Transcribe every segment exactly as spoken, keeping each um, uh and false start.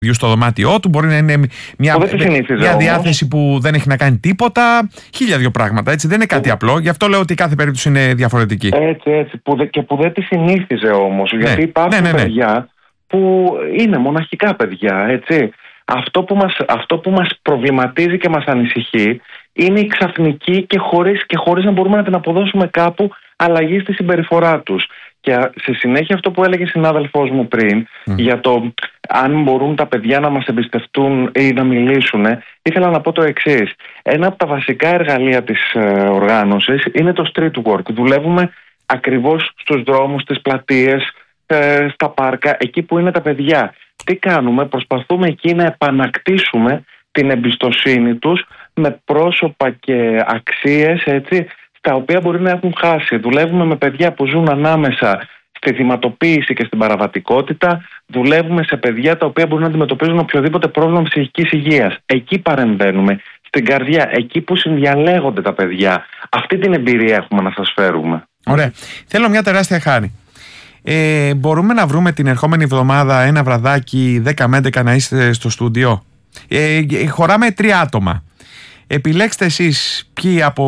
στο δωμάτιό του, μπορεί να είναι μια, μια διάθεση που δεν έχει να κάνει τίποτα. Χίλια δύο πράγματα. Έτσι. Δεν είναι κάτι απλό. Γι' αυτό λέω ότι κάθε περίπτωση είναι διαφορετική. Έτσι, έτσι. Που δε, και που δεν τη συνήθιζε όμως. Ναι. Γιατί υπάρχουν ναι, ναι, ναι. παιδιά που είναι μοναχικά παιδιά. Έτσι. Αυτό που μας, αυτό που μας προβληματίζει και μας ανησυχεί είναι η ξαφνική και χωρίς, και χωρίς να μπορούμε να την αποδώσουμε κάπου αλλαγή στη συμπεριφορά τους. Και σε συνέχεια αυτό που έλεγε συνάδελφός μου πριν mm. για το αν μπορούν τα παιδιά να μας εμπιστευτούν ή να μιλήσουν, ήθελα να πω το εξής. Ένα από τα βασικά εργαλεία της ε, οργάνωσης είναι το street work. Δουλεύουμε ακριβώς στους δρόμους, στις πλατείες, ε, στα πάρκα, εκεί που είναι τα παιδιά. Τι κάνουμε? Προσπαθούμε εκεί να επανακτήσουμε την εμπιστοσύνη τους με πρόσωπα και αξίες, έτσι, τα οποία μπορεί να έχουν χάσει. Δουλεύουμε με παιδιά που ζουν ανάμεσα στη θυματοποίηση και στην παραβατικότητα. Δουλεύουμε σε παιδιά τα οποία μπορούν να αντιμετωπίζουν οποιοδήποτε πρόβλημα ψυχικής υγείας. Εκεί παρεμβαίνουμε, στην καρδιά, εκεί που συνδιαλέγονται τα παιδιά. Αυτή την εμπειρία έχουμε να σας φέρουμε. Ωραία. Θέλω μια τεράστια χάρη. Ε, μπορούμε να βρούμε την ερχόμενη εβδομάδα ένα βραδάκι δέκα με έντεκα να είστε στο στούντιο? Ε, χωράμε τρία άτομα. Επιλέξτε εσείς ποιοι από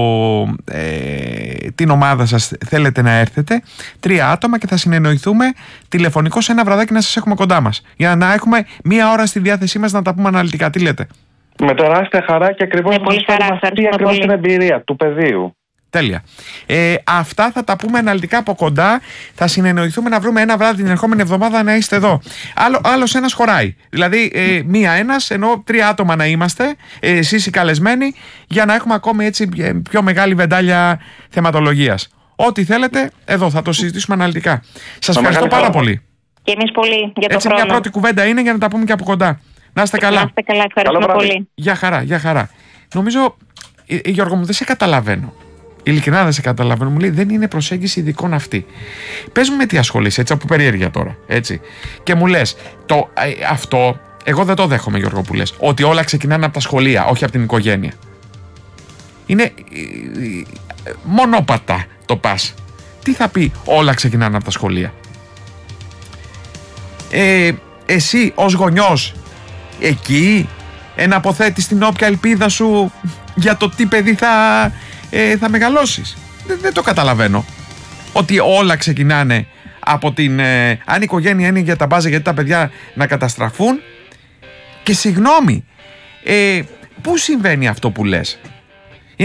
ε, την ομάδα σας θέλετε να έρθετε. Τρία άτομα και θα συνεννοηθούμε τηλεφωνικώς ένα βραδάκι να σας έχουμε κοντά μας. Για να έχουμε μία ώρα στη διάθεσή μας να τα πούμε αναλυτικά. Τι λέτε? Με τεράστια χαρά και ακριβώς με πολύ χαρά, αυτή ακριβώς την εμπειρία του πεδίου. Τέλεια. Ε, αυτά θα τα πούμε αναλυτικά από κοντά. Θα συνεννοηθούμε να βρούμε ένα βράδυ την ερχόμενη εβδομάδα να είστε εδώ. Άλλο, άλλος ένας χωράει. Δηλαδή, ε, μία-ένας, ενώ τρία άτομα να είμαστε, ε, εσείς οι καλεσμένοι, για να έχουμε ακόμη έτσι πιο μεγάλη βεντάλια θεματολογίας. Ό,τι θέλετε, εδώ θα το συζητήσουμε αναλυτικά. Σας ευχαριστώ πάρα πολύ. Και εμείς πολύ για το έτσι, χρόνο. Μια πρώτη κουβέντα είναι για να τα πούμε και από κοντά. Να είστε καλά. Να είστε καλά, ευχαριστούμε πολύ. Γεια χαρά, γεια χαρά. Νομίζω, ε, Γιώργο μου, δεν σε καταλαβαίνω. Ειλικρινά δεν σε καταλαβαίνω, μου λέει δεν είναι προσέγγιση ειδικών αυτή. Πες μου με τι ασχολείσαι, έτσι από περιέργεια τώρα, έτσι. Και μου λες, το, ε, αυτό, εγώ δεν το δέχομαι, Γιώργο, που λες, ότι όλα ξεκινάνε από τα σχολεία, όχι από την οικογένεια. Είναι ε, ε, μονόπατα το πας. Τι θα πει όλα ξεκινάνε από τα σχολεία? Ε, εσύ ως γονιός εκεί εναποθέτεις την όποια ελπίδα σου για το τι παιδί θα... Ε, θα μεγαλώσεις. Δεν, δεν το καταλαβαίνω. Ότι όλα ξεκινάνε από την... Ε, αν η οικογένεια είναι για τα μπάζα, γιατί τα παιδιά να καταστραφούν. Και συγγνώμη, ε, πού συμβαίνει αυτό που λες?